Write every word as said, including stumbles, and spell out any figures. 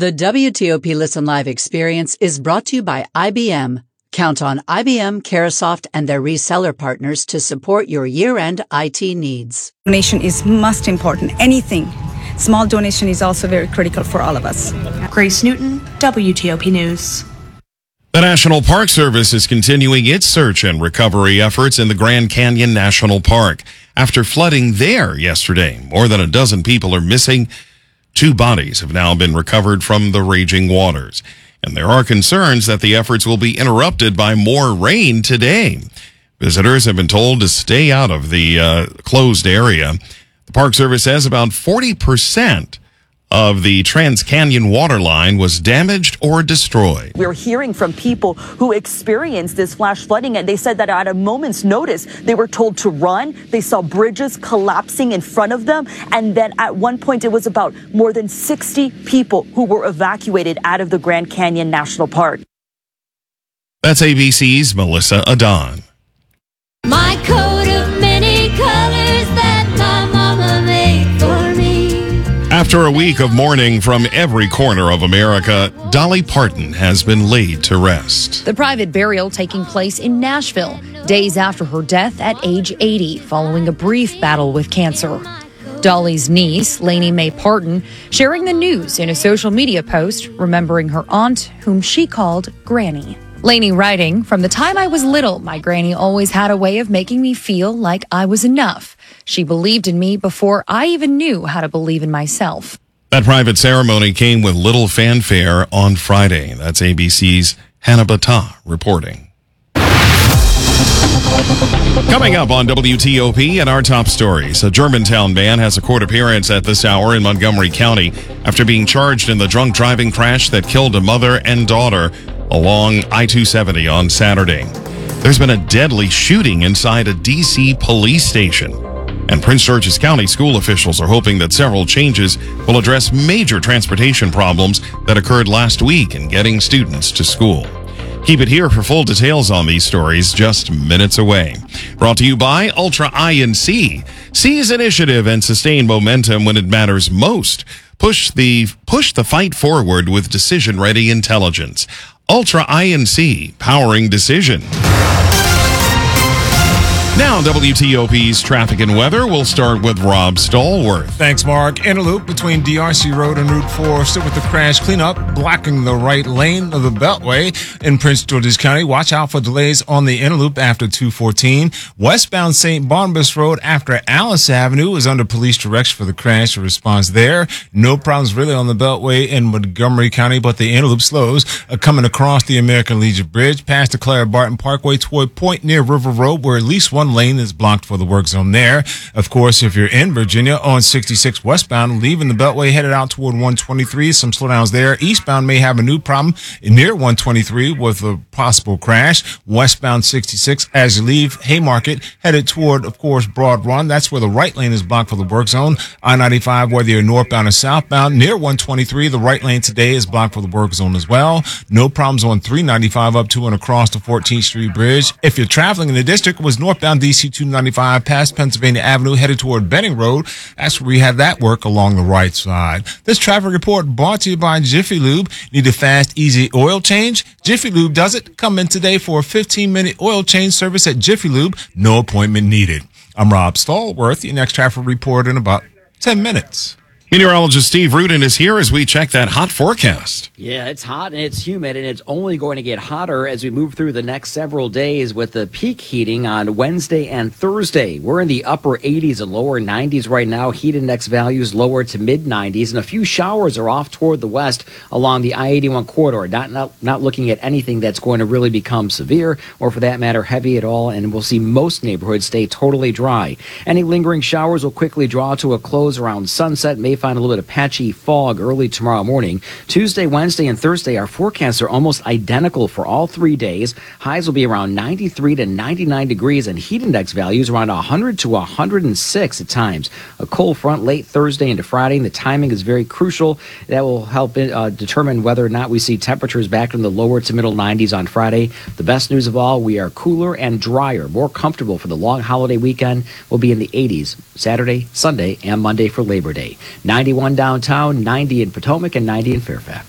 The W T O P Listen Live experience is brought to you by I B M. Count on I B M, Carahsoft, and their reseller partners to support your year-end I T needs. Donation is most important. Anything. Small donation is also very critical for all of us. Grace Newton, W T O P News. The National Park Service is continuing its search and recovery efforts in the Grand Canyon National Park. After flooding there yesterday, more than a dozen people are missing. Two bodies have now been recovered from the raging waters. And there are concerns that the efforts will be interrupted by more rain today. Visitors have been told to stay out of the uh, closed area. The Park Service says about forty percent of the Trans-Canyon water line was damaged or destroyed. We're hearing from people who experienced this flash flooding, and they said that at a moment's notice, they were told to run. They saw bridges collapsing in front of them, and then at one point, it was about more than sixty people who were evacuated out of the Grand Canyon National Park. That's A B C's Melissa Adon. My coat of many colors that my mama made for me. After a week of mourning from every corner of America, Dolly Parton has been laid to rest. The private burial taking place in Nashville, days after her death at age eighty, following a brief battle with cancer. Dolly's niece, Lainey Mae Parton, sharing the news in a social media post, remembering her aunt, whom she called Granny. Lainey writing, "From the time I was little, my granny always had a way of making me feel like I was enough. She believed in me before I even knew how to believe in myself." That private ceremony came with little fanfare on Friday. That's A B C's Hannah Bata reporting. Coming up on W T O P and our top stories, a Germantown man has a court appearance at this hour in Montgomery County after being charged in the drunk driving crash that killed a mother and daughter along I two seventy on Saturday. There's been a deadly shooting inside a D C police station. And Prince George's County school officials are hoping that several changes will address major transportation problems that occurred last week in getting students to school. Keep it here for full details on these stories just minutes away. Brought to you by Ultra I N C. Seize initiative and sustain momentum when it matters most. Push the push the fight forward with decision-ready intelligence. Ultra I N C, powering decision. Now, W T O P's traffic and weather. We'll start with Rob Stallworth. Thanks, Mark. In a loop between D R C Road and Route four, still with the crash cleanup, blocking the right lane of the Beltway in Prince George's County. Watch out for delays on the inner loop after two fourteen. Westbound Saint Barnabas Road after Alice Avenue is under police direction for the crash. A response there. No problems really on the Beltway in Montgomery County, but the inner loop slows uh, coming across the American Legion Bridge past the Clara Barton Parkway toward Point near River Road, where at least one lane is blocked for the work zone there. Of course, if you're in Virginia on sixty-six westbound, leaving the Beltway headed out toward one twenty-three, some slowdowns there. Eastbound may have a new problem near one twenty-three with a possible crash. Westbound sixty-six as you leave Haymarket headed toward, of course, Broad Run. That's where the right lane is blocked for the work zone. I ninety-five, whether you're northbound or southbound, near one twenty-three, the right lane today is blocked for the work zone as well. No problems on three ninety-five up to and across the fourteenth Street Bridge. If you're traveling in the district, it was northbound D C two ninety-five past Pennsylvania Avenue headed toward Benning Road. That's where we have that work along the right side. This traffic report brought to you by Jiffy Lube. Need a fast, easy oil change? Jiffy Lube does it. Come in today for a fifteen minute oil change service at Jiffy Lube. No appointment needed. I'm Rob Stallworth. Your next traffic report in about ten minutes. Meteorologist Steve Rudin is here as we check that hot forecast. Yeah, it's hot and it's humid, and it's only going to get hotter as we move through the next several days with the peak heating on Wednesday and Thursday. We're in the upper eighties and lower nineties right now. Heat index values lower to mid nineties, and a few showers are off toward the west along the I eighty-one corridor. Not, not, not looking at anything that's going to really become severe or, for that matter, heavy at all, and we'll see most neighborhoods stay totally dry. Any lingering showers will quickly draw to a close around sunset. May find a little bit of patchy fog early tomorrow morning. Tuesday, Wednesday, and Thursday, our forecasts are almost identical for all three days. Highs will be around ninety-three to ninety-nine degrees, and heat index values around one hundred to one hundred six at times. A cold front late Thursday into Friday, and the timing is very crucial. That will help uh, determine whether or not we see temperatures back in the lower to middle nineties on Friday. The best news of all, we are cooler and drier, more comfortable for the long holiday weekend. We'll be in the eighties Saturday, Sunday, and Monday for Labor Day. ninety-one downtown, ninety in Potomac, and ninety in Fairfax.